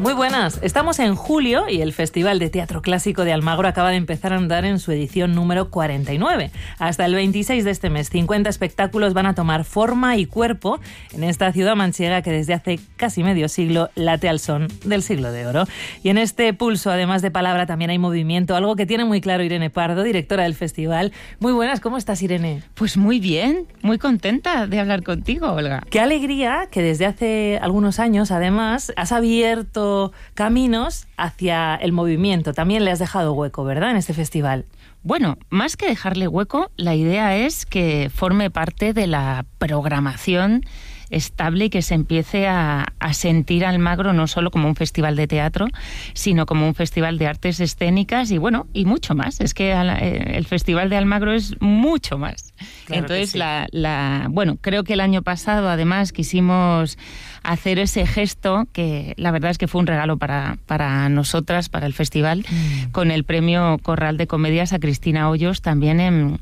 Muy buenas, estamos en julio y el Festival de Teatro Clásico de Almagro acaba de empezar a andar en su edición número 49. Hasta el 26 de este mes, 50 espectáculos van a tomar forma y cuerpo en esta ciudad manchega que desde hace casi medio siglo late al son del Siglo de Oro. Y en este pulso, además de palabra, también hay movimiento, algo que tiene muy claro Irene Pardo, directora del festival. Muy buenas, ¿cómo estás, Irene? Pues muy bien, muy contenta de hablar contigo, Olga. Qué alegría que desde hace algunos años, además, has abierto caminos hacia el movimiento. También le has dejado hueco, ¿verdad?, en este festival. Bueno, más que dejarle hueco, la idea es que forme parte de la programación estable y que se empiece a sentir Almagro no solo como un festival de teatro, sino como un festival de artes escénicas y bueno, y mucho más. Es que el Festival de Almagro es mucho más. Claro. Entonces, sí. Bueno, creo que el año pasado además quisimos hacer ese gesto que la verdad es que fue un regalo para nosotras, para el festival, con el premio Corral de Comedias a Cristina Hoyos, también en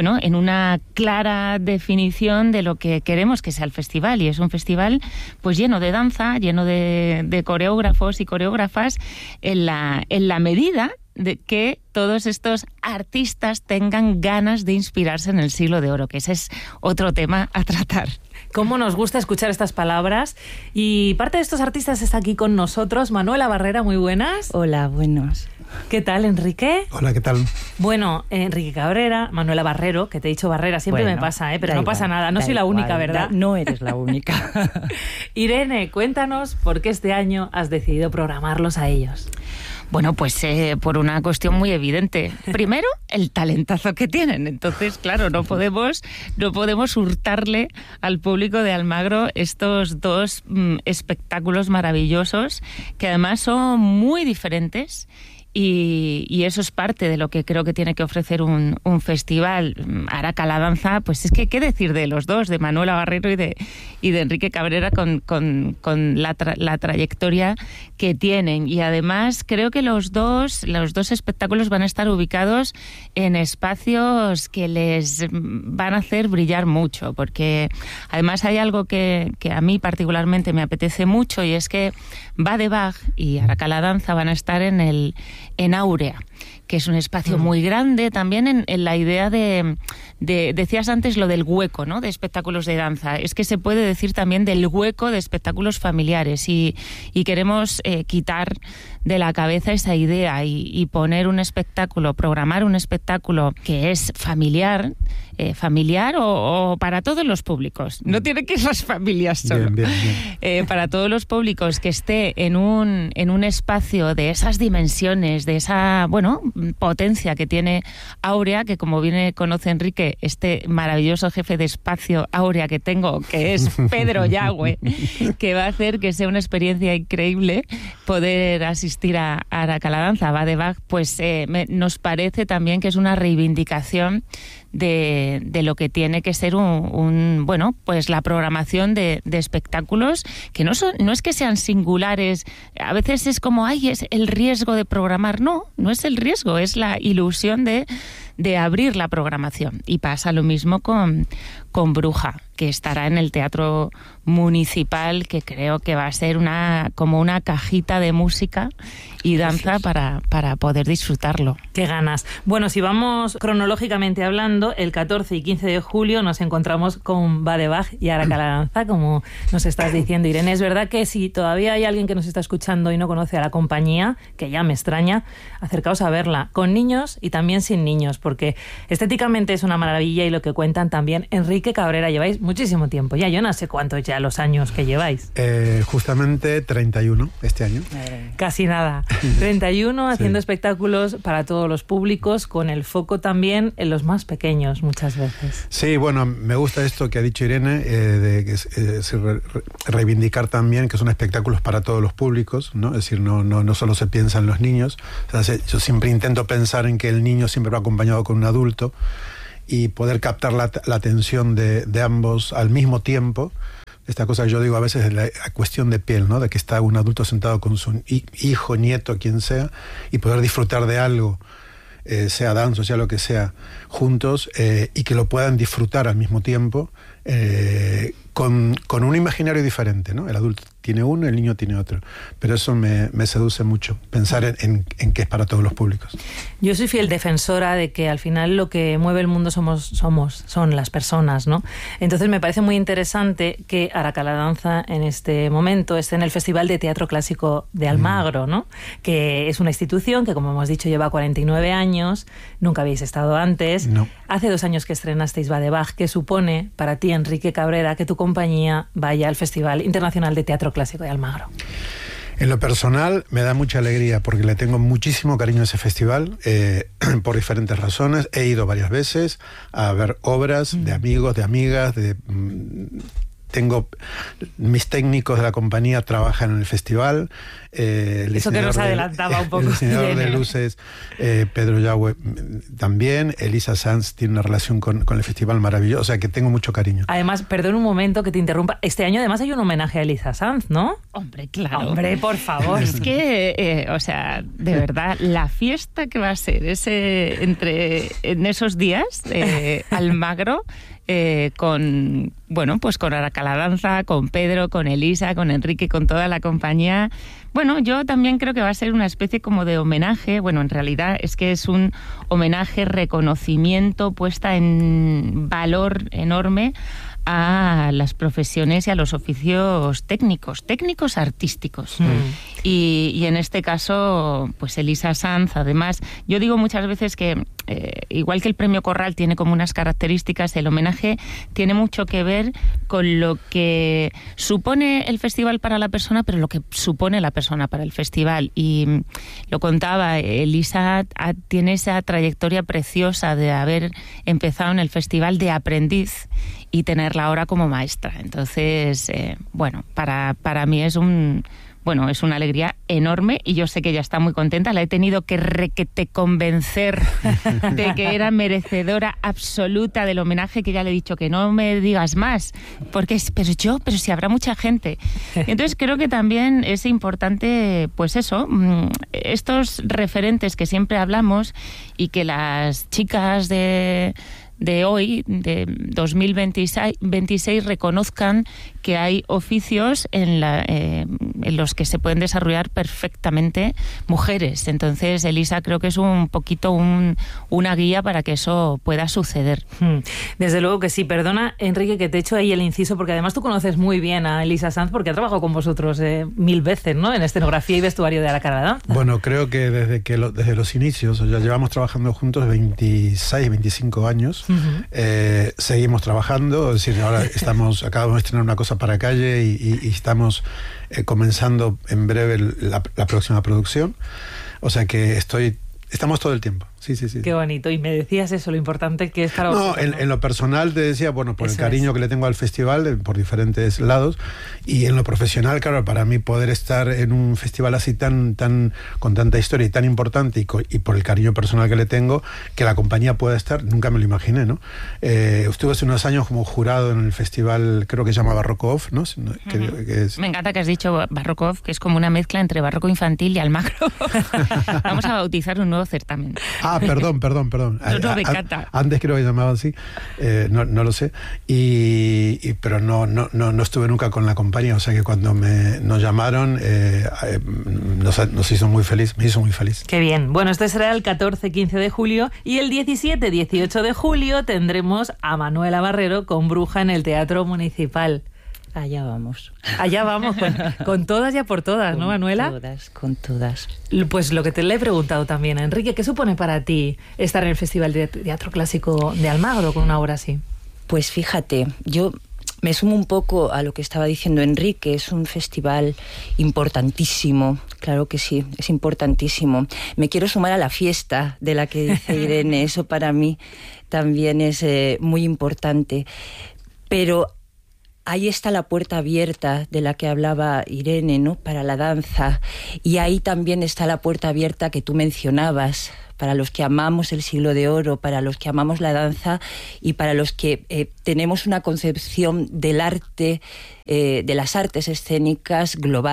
una clara definición de lo que queremos que sea el festival. Y es un festival pues lleno de danza, lleno de coreógrafos y coreógrafas en la medida de que todos estos artistas tengan ganas de inspirarse en el Siglo de Oro, que ese es otro tema a tratar. Cómo nos gusta escuchar estas palabras. Y parte de estos artistas está aquí con nosotros. Manuela Barrera, muy buenas. Hola, buenos. ¿Qué tal, Enrique? Hola, ¿qué tal? Bueno, Enrique Cabrera, Manuela Barrero, que te he dicho Barrera, siempre me pasa, pero no pasa nada, no soy la única, ¿verdad? No eres la única. Irene, cuéntanos por qué este año has decidido programarlos a ellos. Bueno, pues por una cuestión muy evidente. Primero, el talentazo que tienen. Entonces, claro, no podemos hurtarle al público de Almagro estos dos espectáculos maravillosos que además son muy diferentes. Y eso es parte de lo que creo que tiene que ofrecer un festival. Araca la danza, pues es que qué decir de los dos, de Manuela Barrero y de Enrique Cabrera con la trayectoria que tienen. Y además creo que los dos espectáculos van a estar ubicados en espacios que les van a hacer brillar mucho, porque además hay algo que a mí particularmente me apetece mucho, y es que Bade Bach y Araca la danza van a estar en Áurea, que es un espacio muy grande, también en la idea de decías antes lo del hueco, ¿no?, de espectáculos de danza. Es que se puede decir también del hueco de espectáculos familiares, y queremos quitar de la cabeza esa idea y poner un espectáculo, programar un espectáculo que es familiar o para todos los públicos. No tiene que ir las familias solo. Bien. Para todos los públicos, que esté en un espacio de esas dimensiones, de esa potencia que tiene Áurea, que como bien conoce Enrique, este maravilloso jefe de espacio Áurea que tengo, que es Pedro Yagüe, que va a hacer que sea una experiencia increíble poder asistir a Araca la danza, Bade Bach, pues nos parece también que es una reivindicación de lo que tiene que ser pues la programación de espectáculos que no es que sean singulares. A veces es como, es el riesgo de programar. No es el riesgo, es la ilusión de abrir la programación. Y pasa lo mismo con Bruja, que estará en el Teatro Municipal, que creo que va a ser como una cajita de música y danza para poder disfrutarlo. ¡Qué ganas! Bueno, si vamos cronológicamente hablando, el 14 y 15 de julio nos encontramos con Bade Bach y Araca la danza, como nos estás diciendo, Irene. Es verdad que si todavía hay alguien que nos está escuchando y no conoce a la compañía, que ya me extraña, acercaos a verla, con niños y también sin niños, porque estéticamente es una maravilla, y lo que cuentan también. Enrique Cabrera, lleváis muchísimo tiempo ya, yo no sé cuántos ya los años que lleváis. Justamente 31 este año. Casi nada. 31 haciendo espectáculos para todos los públicos, con el foco también en los más pequeños muchas veces. Sí, bueno, me gusta esto que ha dicho Irene, de reivindicar también que son espectáculos para todos los públicos, ¿no? Es decir, no solo se piensa en los niños. O sea, yo siempre intento pensar en que el niño siempre va acompañado con un adulto, y poder captar la atención de ambos al mismo tiempo. Esta cosa que yo digo a veces es la cuestión de piel, ¿no? De que está un adulto sentado con su hijo, nieto, quien sea, y poder disfrutar de algo, sea danza, sea lo que sea, juntos, y que lo puedan disfrutar al mismo tiempo, con un imaginario diferente, ¿no? El adulto tiene uno y el niño tiene otro. Pero eso me seduce mucho, pensar en que es para todos los públicos. Yo soy fiel defensora de que al final lo que mueve el mundo son las personas, ¿no? Entonces me parece muy interesante que Aracaladanza en este momento esté en el Festival de Teatro Clásico de Almagro, ¿no? Que es una institución que, como hemos dicho, lleva 49 años, nunca habéis estado antes. No. Hace 2 años que estrenasteis Va de Bach. ¿Qué supone para ti, Enrique Cabrera, que tu compañía vaya al Festival Internacional de Teatro Clásico de Almagro? En lo personal me da mucha alegría porque le tengo muchísimo cariño a ese festival por diferentes razones. He ido varias veces a ver obras de amigos, de amigas, tengo mis técnicos de la compañía trabajan en el festival. Eso que nos adelantaba un poco. El diseñador de luces, Pedro Yagüe, también. Elisa Sanz tiene una relación con el festival maravillosa, o sea que tengo mucho cariño. Además, perdón un momento que te interrumpa. Este año además hay un homenaje a Elisa Sanz, ¿no? Hombre, claro. Hombre, por favor. Es que, o sea, de verdad, la fiesta que va a ser en esos días, Almagro, con Aracaladanza, con Pedro, con Elisa, con Enrique, con toda la compañía. Bueno, yo también creo que va a ser una especie como de homenaje. Bueno, en realidad es que es un homenaje, reconocimiento, puesta en valor enorme a las profesiones y a los oficios técnicos artísticos. Y en este caso, pues Elisa Sanz, además, yo digo muchas veces que igual que el Premio Corral tiene como unas características, el homenaje tiene mucho que ver con lo que supone el festival para la persona, pero lo que supone la persona para el festival. Y lo contaba, Elisa tiene esa trayectoria preciosa de haber empezado en el festival de aprendiz y tenerla ahora como maestra. Entonces, para mí es es una alegría enorme y yo sé que ella está muy contenta. La he tenido que convencer de que era merecedora absoluta del homenaje, que ya le he dicho que no me digas más, pero si habrá mucha gente. Entonces creo que también es importante, pues eso, estos referentes que siempre hablamos y que las chicas de hoy, de 2026, reconozcan que hay oficios en los que se pueden desarrollar perfectamente mujeres. Entonces, Elisa, creo que es un poquito una guía para que eso pueda suceder. Desde luego que sí. Perdona, Enrique, que te echo ahí el inciso, porque además tú conoces muy bien a Elisa Sanz, porque ha trabajado con vosotros 1000 veces, ¿no?, en escenografía y vestuario de Aracaladanza. Bueno, creo que desde los inicios, ya llevamos trabajando juntos 26, 25 años. Seguimos trabajando, es decir, ahora acabamos de estrenar una cosa para calle y estamos comenzando en breve la próxima producción, o sea que estamos todo el tiempo. Sí. Qué bonito. Y me decías eso, lo importante que es para vosotros. En lo personal te decía, por el cariño que le tengo al festival, por diferentes lados, y en lo profesional, claro, para mí poder estar en un festival así tan con tanta historia y tan importante, y por el cariño personal que le tengo, que la compañía pueda estar, nunca me lo imaginé, ¿no? Estuve hace unos años como jurado en el festival, creo que se llama Barroco Off, ¿no? Me encanta que has dicho Barroco Off, que es como una mezcla entre barroco infantil y Almagro. Vamos a bautizar un nuevo certamen. Perdón. No, me encanta. Antes creo que llamaba así, no lo sé. Pero no estuve nunca con la compañía, o sea que cuando nos llamaron nos hizo muy feliz, me hizo muy feliz. Qué bien. Bueno, esto será el 14-15 de julio y el 17-18 de julio tendremos a Manuela Barrero con Bruja en el Teatro Municipal. Allá vamos. Con todas y a por todas, ¿no, Manuela? Con todas. Pues lo que te le he preguntado también a Enrique, ¿qué supone para ti estar en el Festival de Teatro Clásico de Almagro con una obra así? Pues fíjate, yo me sumo un poco a lo que estaba diciendo Enrique. Es un festival importantísimo, claro que sí, es importantísimo. Me quiero sumar a la fiesta de la que dice Irene, eso para mí también es muy importante. Pero ahí está la puerta abierta de la que hablaba Irene, ¿no?, para la danza. Y ahí también está la puerta abierta que tú mencionabas, para los que amamos el siglo de oro, para los que amamos la danza y para los que tenemos una concepción del arte, de las artes escénicas global,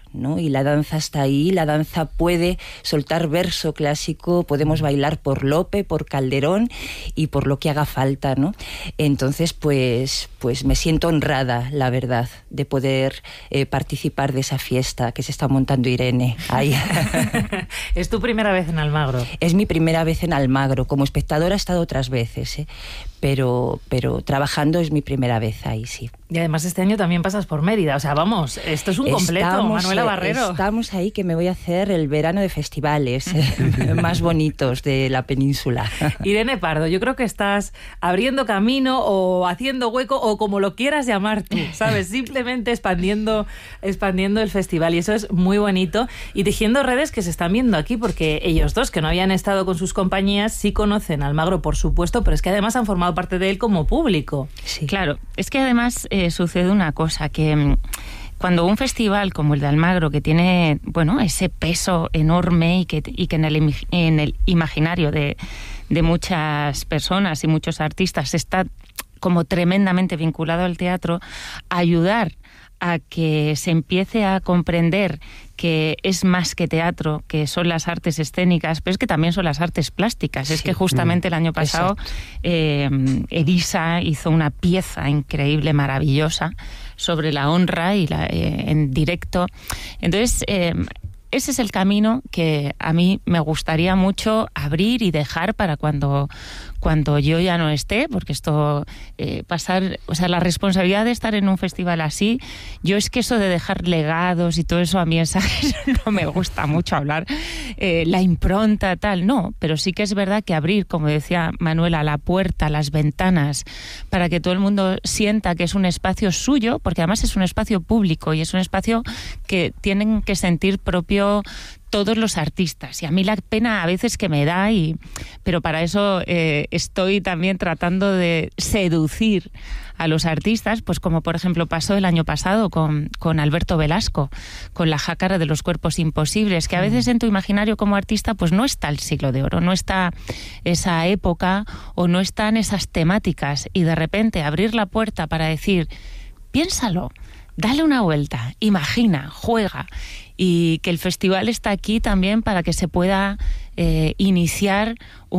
¿no? Y la danza está ahí, la danza puede soltar verso clásico, podemos bailar por Lope, por Calderón y por lo que haga falta, ¿no? Entonces, pues me siento honrada, la verdad, de poder participar de esa fiesta que se está montando Irene ahí. ¿Es tu primera vez en Almagro? Es mi primera vez en Almagro. Como espectadora he estado otras veces, pero trabajando es mi primera vez ahí, sí. Y además este año también pasas por Mérida. O sea, vamos, esto es un completo, Manuela Barrero. Estamos ahí, que me voy a hacer el verano de festivales más bonitos de la península. Irene Pardo, yo creo que estás abriendo camino o haciendo hueco o como lo quieras llamar tú, ¿sabes? Simplemente expandiendo el festival, y eso es muy bonito. Y tejiendo redes que se están viendo aquí, porque ellos dos, que no habían estado con sus compañías, sí conocen Almagro, por supuesto, pero es que además han formado parte de él como público. Sí. Claro, es que además sucede una cosa, que cuando un festival como el de Almagro, que tiene, bueno, ese peso enorme y que en el imaginario de muchas personas y muchos artistas está como tremendamente vinculado al teatro, ayudar a que se empiece a comprender que es más que teatro, que son las artes escénicas, pero es que también son las artes plásticas. Sí. Es que justamente el año pasado Elisa hizo una pieza increíble, maravillosa, sobre la honra y en directo. Entonces, ese es el camino que a mí me gustaría mucho abrir y dejar para cuando yo ya no esté, porque esto pasar, o sea, la responsabilidad de estar en un festival así, yo es que eso de dejar legados y todo eso a mí no me gusta mucho hablar, la impronta tal, no, pero sí que es verdad que abrir, como decía Manuela, la puerta, las ventanas, para que todo el mundo sienta que es un espacio suyo, porque además es un espacio público y es un espacio que tienen que sentir propio todos los artistas, y a mí la pena a veces que me da, pero para eso estoy también tratando de seducir a los artistas, pues como por ejemplo pasó el año pasado con Alberto Velasco, con la Jácara de los Cuerpos Imposibles, que a veces en tu imaginario como artista pues no está el Siglo de Oro, no está esa época o no están esas temáticas, y de repente abrir la puerta para decir, piénsalo, dale una vuelta, imagina, juega, y que el festival está aquí también para que se pueda iniciar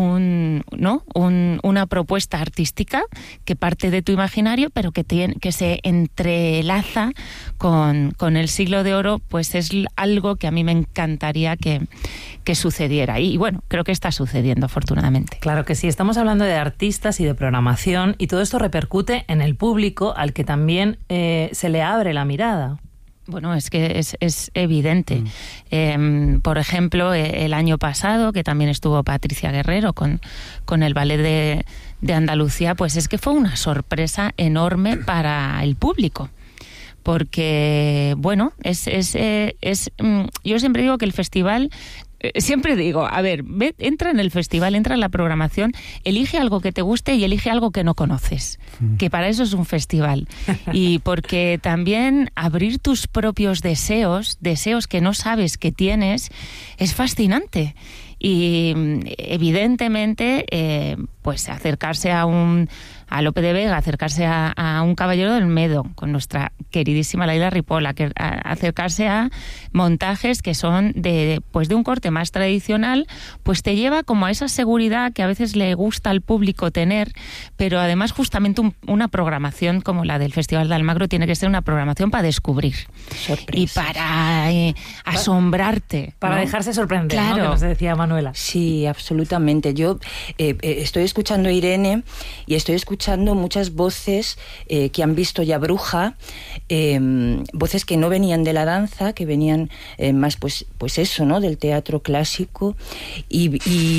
una propuesta artística que parte de tu imaginario, pero que se entrelaza con el Siglo de Oro, pues es algo que a mí me encantaría que sucediera. Y bueno, creo que está sucediendo, afortunadamente. Claro que sí, estamos hablando de artistas y de programación, y todo esto repercute en el público, al que también se le abre la mirada. Bueno, es que es evidente. Por ejemplo, el año pasado, que también estuvo Patricia Guerrero con el Ballet de Andalucía, pues es que fue una sorpresa enorme para el público. Porque, bueno, yo siempre digo que el festival... Siempre digo, a ver, entra en el festival, entra en la programación, elige algo que te guste y elige algo que no conoces, que para eso es un festival. Y porque también abrir tus propios deseos que no sabes que tienes, es fascinante. Y evidentemente, pues acercarse a Lope de Vega, acercarse a un Caballero del Medo, con nuestra queridísima Laila Ripoll, acercarse a montajes que son de un corte más tradicional, pues te lleva como a esa seguridad que a veces le gusta al público tener, pero además justamente una programación como la del Festival de Almagro tiene que ser una programación para descubrir. Sorpresas. Y para asombrarte. Para ¿no? dejarse sorprender, claro. ¿no? Que nos decía Manuela. Sí, absolutamente. Yo estoy escuchando a Irene y estoy escuchando muchas voces que han visto ya Bruja, voces que no venían de la danza, que venían más pues eso, ¿no? Del teatro clásico, y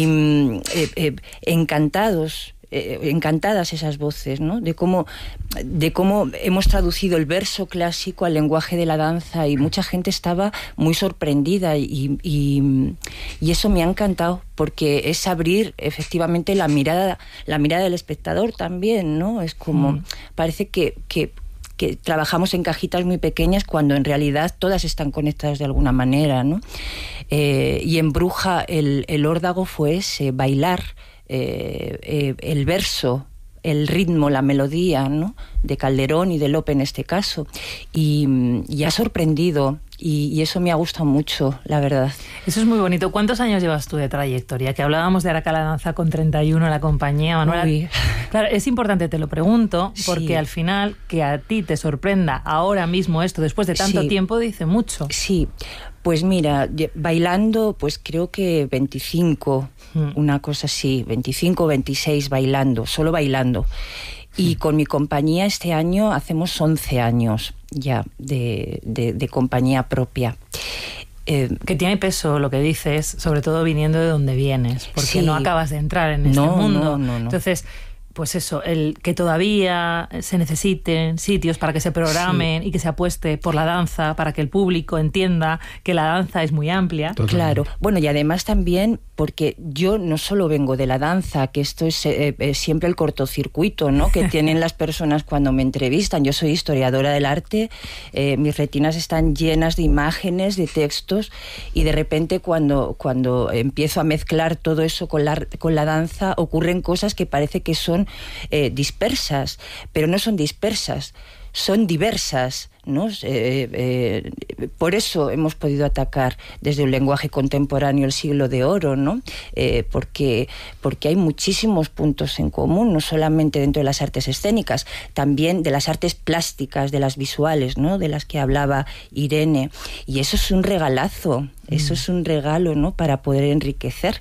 encantadas esas voces, ¿no? De cómo hemos traducido el verso clásico al lenguaje de la danza, y mucha gente estaba muy sorprendida, y eso me ha encantado, porque es abrir efectivamente la mirada del espectador también, ¿no? Es como parece que trabajamos en cajitas muy pequeñas cuando en realidad todas están conectadas de alguna manera, ¿no? Y en Bruja el órdago fue ese, bailar el verso, el ritmo, la melodía, ¿no? De Calderón y de Lope en este caso, y ha sorprendido, y eso me ha gustado mucho, la verdad. Eso es muy bonito. ¿Cuántos años llevas tú de trayectoria? Que hablábamos de Aracaladanza con 31 en la compañía, Manuela. Uy. Claro, es importante, te lo pregunto, porque Sí. al final que a ti te sorprenda ahora mismo esto, después de tanto Sí. tiempo, dice mucho. Sí, pues mira, bailando, pues creo que 25, una cosa así, 25 o 26 bailando, solo bailando. Y con mi compañía este año hacemos 11 años ya de compañía propia. Que tiene peso lo que dices, sobre todo viniendo de donde vienes, porque Sí. no acabas de entrar en este mundo. No. Entonces, pues eso, el que todavía se necesiten sitios para que se programen y que se apueste por la danza, para que el público entienda que la danza es muy amplia. Totalmente. Claro, bueno, y además también porque yo no solo vengo de la danza, que esto es siempre el cortocircuito, ¿no? Que tienen las personas cuando me entrevistan. Yo soy historiadora del arte, mis retinas están llenas de imágenes, de textos, y de repente cuando empiezo a mezclar todo eso con la danza, ocurren cosas que parece que son dispersas, pero no son dispersas, son diversas, ¿no? Por eso hemos podido atacar desde un lenguaje contemporáneo el siglo de oro, ¿no? Porque hay muchísimos puntos en común, no solamente dentro de las artes escénicas, también de las artes plásticas, de las visuales, ¿no? De las que hablaba Irene. Y eso es un regalazo, eso es un regalo, ¿no? Para poder enriquecer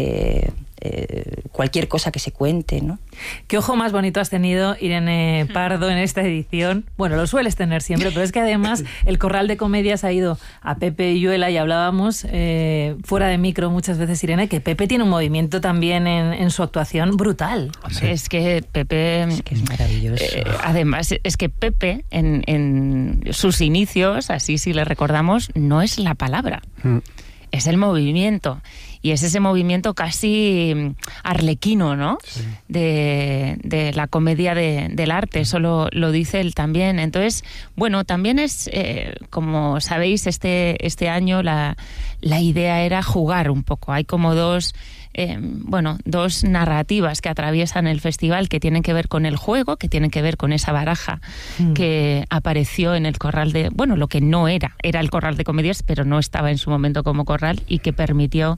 cualquier cosa que se cuente, ¿no? ¿Qué ojo más bonito has tenido, Irene Pardo, en esta edición? Bueno, lo sueles tener siempre, pero es que además el Corral de Comedias ha ido a Pepe Illuela y hablábamos fuera de micro muchas veces, Irene, que Pepe tiene un movimiento también en su actuación brutal. Sí. Es que Pepe... Es que es maravilloso. Además, es que Pepe, en sus inicios, así si le recordamos, no es la palabra, es el movimiento. Y es ese movimiento casi arlequino, ¿no? Sí. De la comedia del arte, eso lo dice él también. Entonces, bueno, también es, como sabéis, este año la idea era jugar un poco. Hay como dos narrativas que atraviesan el festival, que tienen que ver con el juego, que tienen que ver con esa baraja que apareció en el Corral de... Bueno, lo que no era el Corral de Comedias, pero no estaba en su momento como corral, y que permitió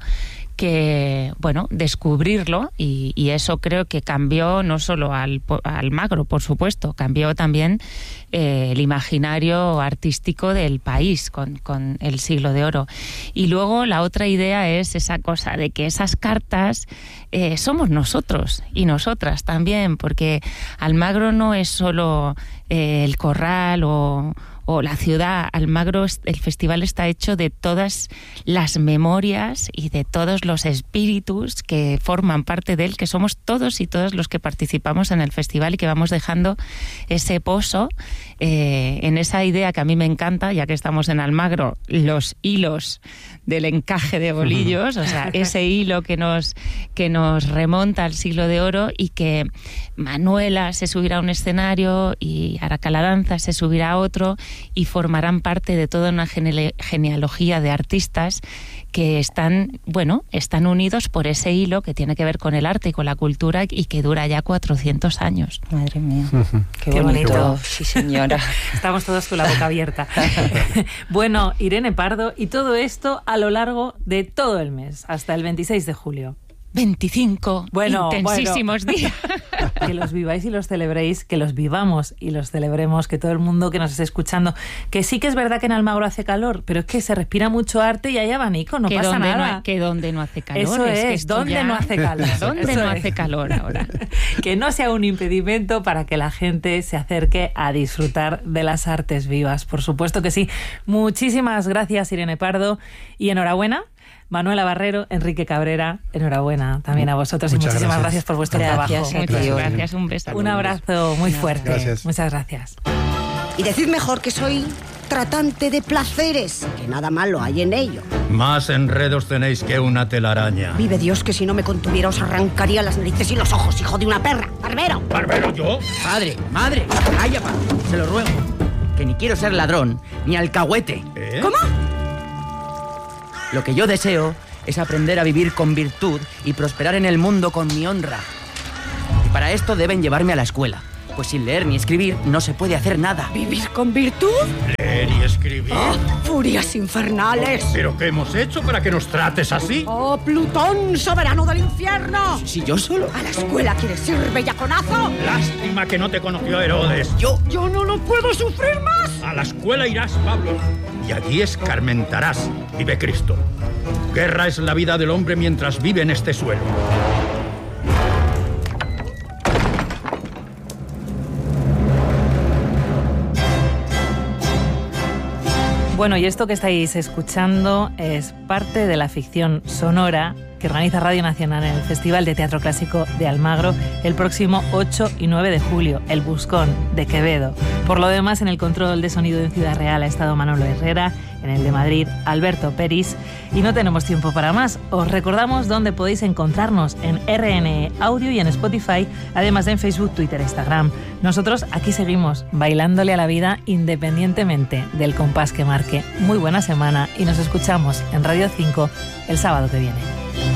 descubrirlo, y eso creo que cambió no solo al Magro, por supuesto, cambió también el imaginario artístico del país con el Siglo de Oro. Y luego la otra idea es esa cosa de que esas cartas somos nosotros y nosotras también, porque Almagro no es solo el corral o la ciudad. Almagro, el festival está hecho de todas las memorias y de todos los espíritus que forman parte de él, que somos todos y todas los que participamos en el festival, y que vamos dejando ese pozo en esa idea que a mí me encanta, ya que estamos en Almagro, los hilos del encaje de bolillos, o sea, ese hilo que nos remonta al Siglo de Oro, y que Manuela se subirá a un escenario y Aracaladanza se subirá a otro, y formarán parte de toda una genealogía de artistas que están unidos por ese hilo que tiene que ver con el arte y con la cultura, y que dura ya 400 años. Madre mía, qué bonito. Sí, señora. Estamos todos con la boca abierta. Bueno, Irene Pardo, y todo esto a lo largo de todo el mes, hasta el 26 de julio. 25 intensísimos días. Que los viváis y los celebréis, que los vivamos y los celebremos, que todo el mundo que nos esté escuchando, que sí que es verdad que en Almagro hace calor, pero es que se respira mucho arte y hay abanico, no pasa nada. Que donde no hace calor. Eso es, donde no hace calor. ¿Dónde no hace calor ahora? Que no sea un impedimento para que la gente se acerque a disfrutar de las artes vivas. Por supuesto que sí. Muchísimas gracias, Irene Pardo, y enhorabuena. Manuela Barrero, Enrique Cabrera, enhorabuena también a vosotros. Muchas y muchísimas gracias por vuestro trabajo. Muchas gracias, un beso. Un abrazo muy fuerte. Gracias. Muchas gracias. Y decid mejor que soy tratante de placeres, que nada malo hay en ello. Más enredos tenéis que una telaraña. Vive Dios que si no me contuviera os arrancaría las narices y los ojos, hijo de una perra. ¡Barbero! ¿Barbero yo? Madre, calla, se lo ruego. Que ni quiero ser ladrón, ni alcahuete. ¿Eh? ¿Cómo? Lo que yo deseo es aprender a vivir con virtud y prosperar en el mundo con mi honra. Y para esto deben llevarme a la escuela, pues sin leer ni escribir no se puede hacer nada. ¿Vivir con virtud? ¿Leer ¿Leer y escribir? ¡Oh, furias infernales! ¿Pero qué hemos hecho para que nos trates así? ¡Oh, Plutón, soberano del infierno! Si yo solo... ¿A la escuela quieres ir, bellaconazo? Lástima que no te conoció Herodes. Yo... ¡Yo no lo puedo sufrir más! A la escuela irás, Pablo, y allí escarmentarás. Vive Cristo. Guerra es la vida del hombre mientras vive en este suelo. Bueno, y esto que estáis escuchando es parte de la ficción sonora que organiza Radio Nacional en el Festival de Teatro Clásico de Almagro el próximo 8 y 9 de julio, El Buscón, de Quevedo. Por lo demás, en el control de sonido en Ciudad Real ha estado Manolo Herrera, en el de Madrid, Alberto Peris, y no tenemos tiempo para más. Os recordamos dónde podéis encontrarnos en RNE Audio y en Spotify, además de en Facebook, Twitter e Instagram. Nosotros aquí seguimos, bailándole a la vida independientemente del compás que marque. Muy buena semana y nos escuchamos en Radio 5 el sábado que viene.